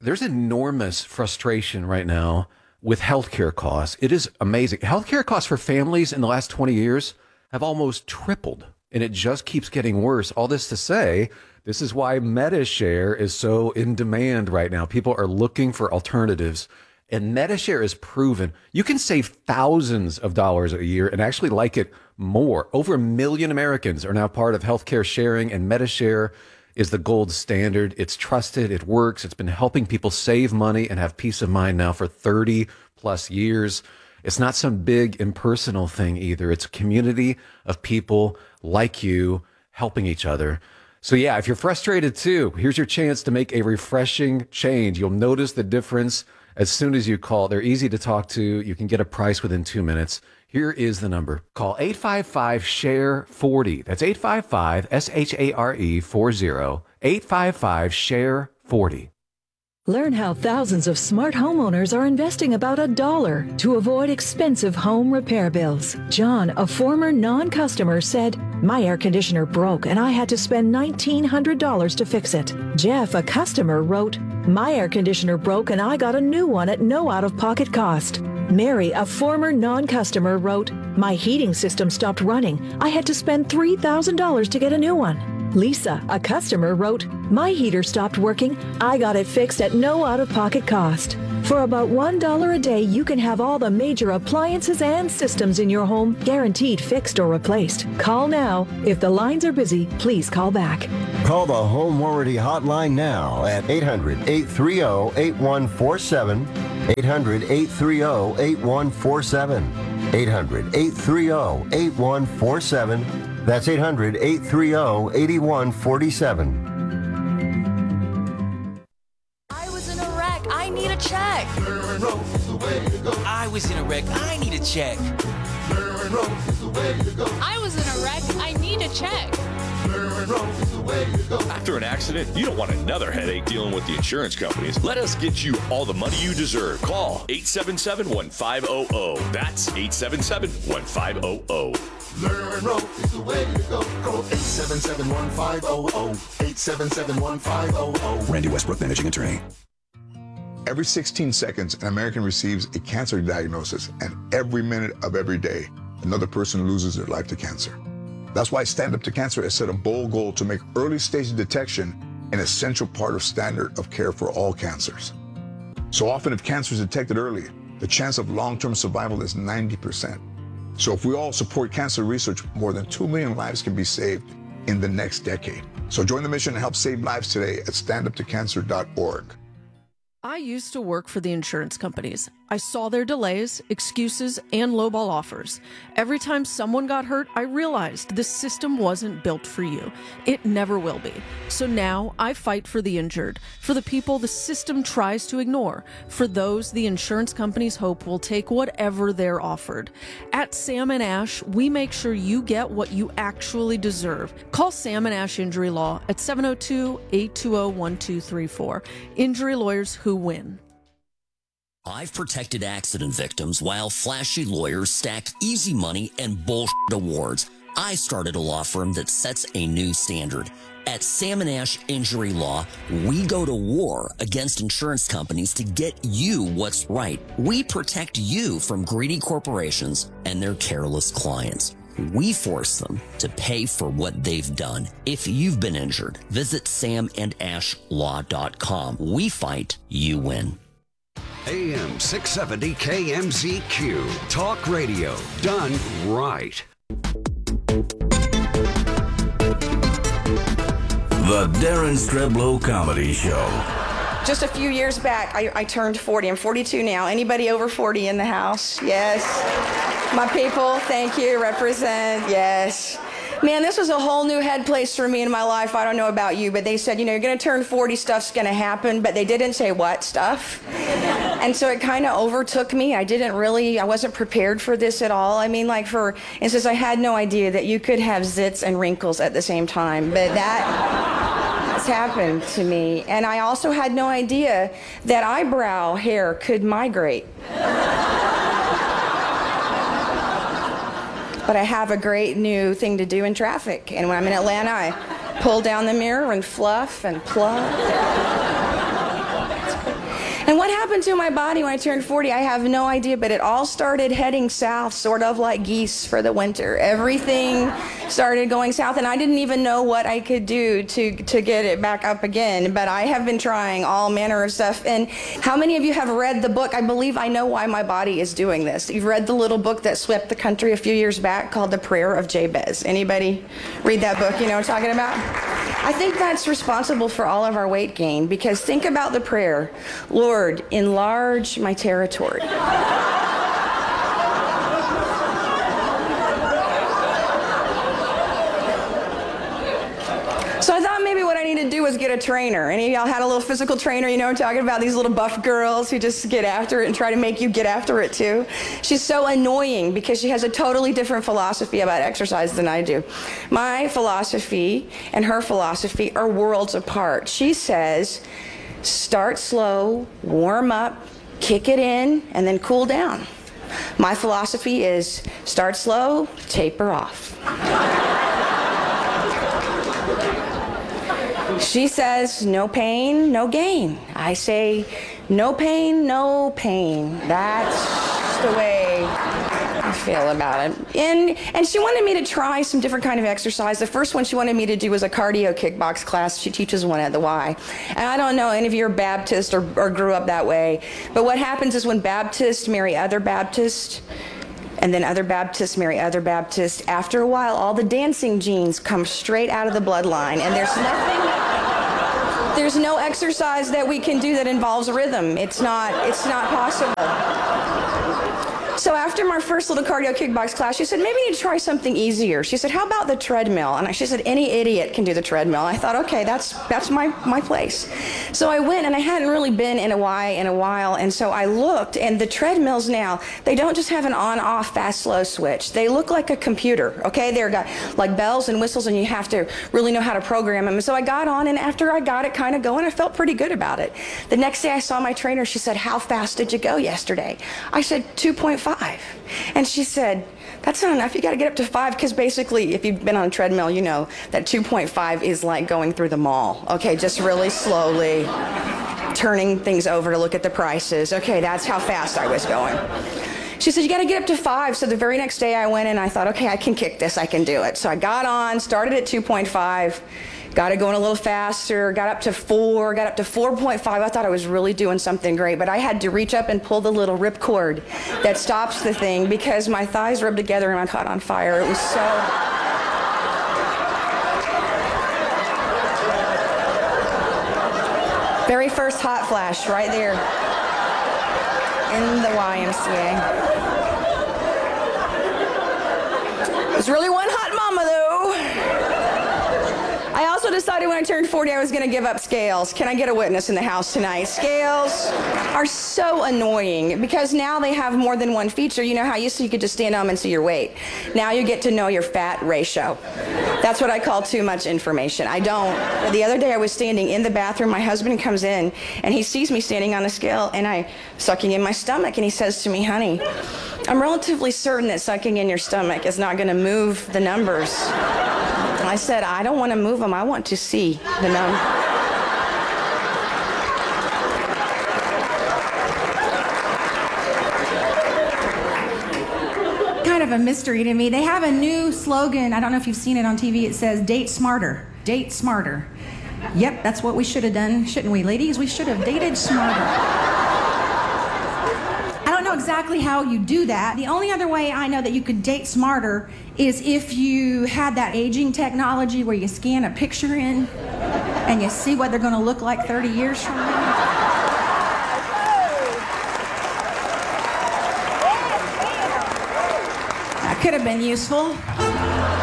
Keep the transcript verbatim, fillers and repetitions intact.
There's enormous frustration right now with healthcare costs. It is amazing. Healthcare costs for families in the last twenty years have almost tripled, and it just keeps getting worse. All this to say, this is why MediShare is so in demand right now. People are looking for alternatives, and MediShare is proven. You can save thousands of dollars a year and actually like it more. Over a million Americans are now part of healthcare sharing, and MediShare is the gold standard. It's trusted. It works. It's been helping people save money and have peace of mind now for thirty plus years. It's not some big impersonal thing either. It's a community of people like you helping each other. So yeah, if you're frustrated too, here's your chance to make a refreshing change. You'll notice the difference as soon as you call. They're easy to talk to. You can get a price within two minutes. Here is the number. Call eight five five, S H A R E, forty. That's eight five five, S H A R E, forty. eight five five, S H A R E, forty. Learn how thousands of smart homeowners are investing about a dollar to avoid expensive home repair bills. John, a former non-customer, said, "My air conditioner broke and I had to spend nineteen hundred dollars to fix it." Jeff, a customer, wrote, "My air conditioner broke and I got a new one at no out-of-pocket cost." Mary, a former non-customer, wrote, "My heating system stopped running. I had to spend three thousand dollars to get a new one." Lisa, a customer, wrote, "My heater stopped working. I got it fixed at no out-of-pocket cost." For about one dollar a day, you can have all the major appliances and systems in your home guaranteed fixed or replaced. Call now. If the lines are busy, please call back. Call the Home Warranty Hotline now at eight hundred, eight three zero, eight one four seven. eight hundred, eight three zero, eight one four seven. eight hundred, eight three zero, eight one four seven. That's eight hundred, eight three zero, eight one four seven. I was in a wreck. I need a check. Maryland Road is the way to go. I was in a wreck. I need a check. Maryland Road is the way to go. I was in a wreck. I need a check. Maryland Road is the way to go. After an accident, you don't want another headache dealing with the insurance companies. Let us get you all the money you deserve. Call eight seven seven, one five zero zero. That's eight seven seven, one five zero zero. Maryland Road is the way to go. Call eight seven seven, one five zero zero. eight seven seven, one five zero zero. Randy Westbrook, managing attorney. Every sixteen seconds, an American receives a cancer diagnosis, and every minute of every day, another person loses their life to cancer. That's why Stand Up to Cancer has set a bold goal to make early stage detection an essential part of standard of care for all cancers. So often, if cancer is detected early, the chance of long-term survival is ninety percent. So if we all support cancer research, more than two million lives can be saved in the next decade. So join the mission and help save lives today at stand up to cancer dot org. I used to work for the insurance companies. I saw their delays, excuses, and lowball offers. Every time someone got hurt, I realized this system wasn't built for you. It never will be. So now I fight for the injured, for the people the system tries to ignore, for those the insurance companies hope will take whatever they're offered. At Sam and Ash, we make sure you get what you actually deserve. Call Sam and Ash Injury Law at seven oh two, eight two zero, one two three four. Injury lawyers who win. I've protected accident victims while flashy lawyers stack easy money and bullshit awards. I started a law firm that sets a new standard. At Sam and Ash Injury Law, we go to war against insurance companies to get you what's right. We protect you from greedy corporations and their careless clients. We force them to pay for what they've done. If you've been injured, visit sam and ash law dot com. We fight, you win. A M six seventy K M Z Q. Talk radio done right. The Darren Streblow Comedy Show. Just a few years back, I, I turned forty. I'm forty-two now. Anybody over forty in the house? Yes. My people, thank you. Represent. Yes. Man, this was a whole new head place for me in my life. I don't know about you, but they said, you know, you're going to turn forty, stuff's going to happen, but they didn't say what stuff. And so it kind of overtook me. I didn't really, I wasn't prepared for this at all. I mean, like for instance, I had no idea that you could have zits and wrinkles at the same time, but that has happened to me. And I also had no idea that eyebrow hair could migrate. But I have a great new thing to do in traffic. And when I'm in Atlanta, I pull down the mirror and fluff and pluck. And what happened to my body when I turned forty, I have no idea, but it all started heading south, sort of like geese for the winter. Everything started going south, and I didn't even know what I could do to, to get it back up again, but I have been trying all manner of stuff. And how many of you have read the book, I believe I Know Why My Body Is Doing This? You've read the little book that swept the country a few years back called The Prayer of Jabez. Anybody read that book? You know what I'm talking about? I think that's responsible for all of our weight gain, because think about the prayer, Lord, enlarge my territory. So I thought maybe what I need to do was get a trainer. Any of y'all had a little physical trainer? You know what I'm talking about? These little buff girls who just get after it and try to make you get after it too. She's so annoying because she has a totally different philosophy about exercise than I do. My philosophy and her philosophy are worlds apart. She says, start slow, warm up, kick it in, and then cool down. My philosophy is start slow, taper off. She says, no pain, no gain. I say, no pain, no pain. That's the way I feel about it. And, and she wanted me to try some different kind of exercise. The first one she wanted me to do was a cardio kickbox class. She teaches one at the Y. And I don't know any of you are Baptist or, or grew up that way, but what happens is when Baptists marry other Baptists, and then other Baptists marry other Baptists, after a while, all the dancing genes come straight out of the bloodline, and there's nothing, there's no exercise that we can do that involves rhythm. It's not, it's not possible. So after my first little cardio kickbox class, she said, maybe you need to try something easier. She said, how about the treadmill? And she said, any idiot can do the treadmill. I thought, okay, that's that's my, my place. So I went, and I hadn't really been in a Y in a while, and so I looked, and the treadmills now, they don't just have an on-off fast-slow switch. They look like a computer, okay? They're got like bells and whistles, and you have to really know how to program them. So I got on, and after I got it kind of going, I felt pretty good about it. The next day I saw my trainer. She said, how fast did you go yesterday? I said, two point five. And she said, that's not enough. You got to get up to five, because basically, if you've been on a treadmill, you know that two point five is like going through the mall. Okay, just really slowly turning things over to look at the prices. Okay, that's how fast I was going. She said, you got to get up to five. So the very next day I went and I thought, okay, I can kick this. I can do it. So I got on, started at two point five. Got it going a little faster, got up to four, got up to four point five. I thought I was really doing something great, but I had to reach up and pull the little rip cord that stops the thing because my thighs rubbed together and I caught on fire. It was so... Very first hot flash right there in the Y M C A. It was really one hot mama though. I also decided when I turned forty I was going to give up scales. Can I get a witness in the house tonight? Scales are so annoying because now they have more than one feature. You know how used to you could just stand on them and see your weight. Now you get to know your fat ratio. That's what I call too much information. I don't. The other day I was standing in the bathroom. My husband comes in and he sees me standing on a scale and I sucking in my stomach and he says to me, honey, I'm relatively certain that sucking in your stomach is not going to move the numbers. I said, I don't want to move them. I want to see the number. Kind of a mystery to me. They have a new slogan. I don't know if you've seen it on T V. It says, date smarter. Date smarter. Yep, that's what we should have done, shouldn't we, ladies? We should have dated smarter. I don't know exactly how you do that. The only other way I know that you could date smarter is if you had that aging technology where you scan a picture in and you see what they're going to look like thirty years from now. That could have been useful.